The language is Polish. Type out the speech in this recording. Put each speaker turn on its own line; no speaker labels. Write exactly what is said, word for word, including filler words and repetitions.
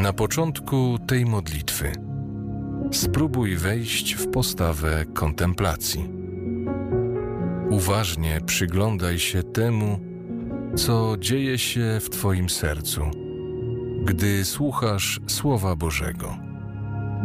Na początku tej modlitwy spróbuj wejść w postawę kontemplacji. Uważnie przyglądaj się temu, co dzieje się w Twoim sercu, gdy słuchasz Słowa Bożego.